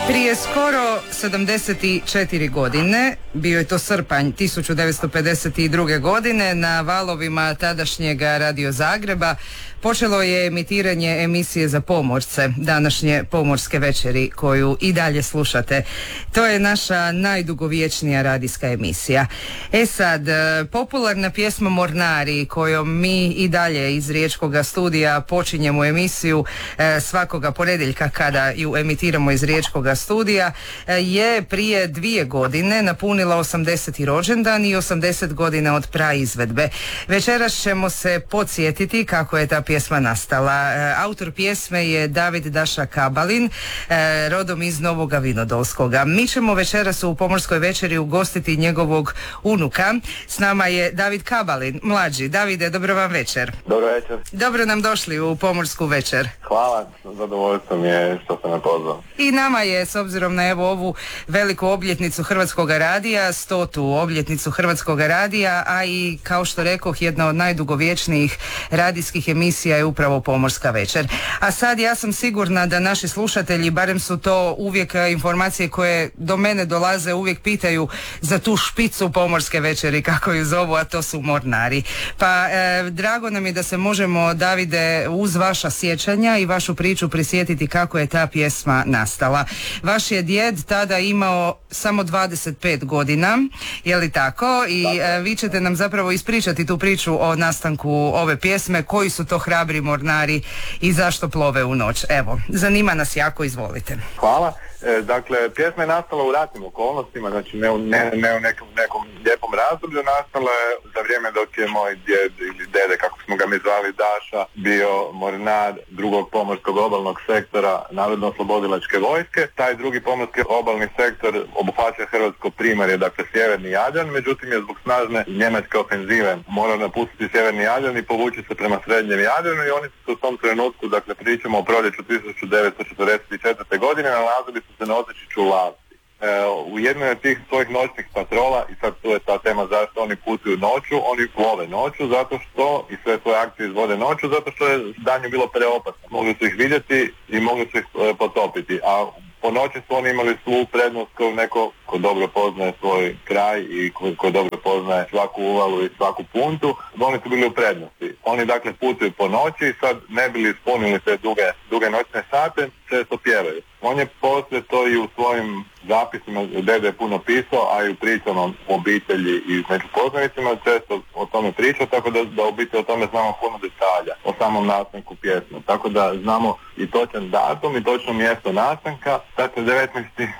Prije skoro 74 godine, bio je to srpanj 1952. godine, na valovima tadašnjega Radio Zagreba počelo je emitiranje emisije za pomorce, današnje Pomorske večeri, koju i dalje slušate. To je naša najdugovječnija radijska emisija. E sad, popularna pjesma Mornari, kojom mi i dalje iz Riječkoga studija počinjemo emisiju svakoga ponedjeljka kada ju emitiramo iz Riječkoga studija, je prije 2 godine napunila 80. rođendan i 80 godina od praizvedbe. Večeras ćemo se podsjetiti kako je ta pjesma nastala. Autor pjesme je David Daša Kabalin, rodom iz Novoga Vinodolskoga. Mi ćemo večeras u Pomorskoj večeri ugostiti njegovog unuka. S nama je David Kabalin, mlađi. Davide, dobro vam večer. Dobro večer. Dobro nam došli u Pomorsku večer. Hvala, zadovoljstvo mi je što ste me pozvali. I nama je, s obzirom na evo ovu veliku obljetnicu Hrvatskoga radija, 100. obljetnicu Hrvatskoga radija, a i kao što rekoh, jedna od najdugovječnijih radijskih emisija je upravo Pomorska večer. A sad ja sam sigurna da naši slušatelji, barem su to uvijek informacije koje do mene dolaze, uvijek pitaju za tu špicu Pomorske večeri, kako ju zovu, a to su Mornari. Pa drago nam je da se možemo, Davide, uz vaša sjećanja i vašu priču prisjetiti kako je ta pjesma nastala. Vaš je djed tada imao samo 25 godina, je li tako? I vi ćete nam zapravo ispričati tu priču o nastanku ove pjesme, koji su to hrabri mornari i zašto plove u noć. Evo, zanima nas jako, izvolite. Hvala. Dakle, pjesma je nastala u ratnim okolnostima, znači ne u nekom lijepom razdoblju, nastala je za vrijeme dok je moj djed ili dede, kako smo ga mi zvali, Daša, bio mornar drugog pomorskog obalnog sektora Narodno-oslobodilačke vojske. Taj drugi pomorski obalni sektor obuhvaća hrvatsko primorje, dakle sjeverni Jadran, međutim je zbog snažne njemačke ofenzive morao napustiti sjeverni Jadran i povući se prema srednjem Jadranu, i oni su u tom trenutku, dakle pričamo o proljeću 1944. godine, nalazili su se na otočiću Lavci. U jednoj od tih svojih noćnih patrola, i sad tu je ta tema zašto oni putuju noću, oni plove noću zato što, i sve svoje akcije izvode noću, zato što je danju bilo preopasno. Mogli su ih vidjeti i mogli su ih potopiti, a po noći su oni imali svu prednost kao neko ko dobro poznaje svoj kraj i ko dobro poznaje svaku uvalu i svaku puntu, oni su bili u prednosti. Oni dakle putuju po noći i sad ne bili ispunili te duge noćne sate, često pjevaju. On je poslije to i u svojim zapisima, dede je puno pisao, a i u pričama o obitelji i među poznanicima često o tome priča, tako da u biti o tome znamo puno detalja, o samom nastanku pjesme. Tako da znamo i točan datum i točno mjesto nastanka, dakle 19.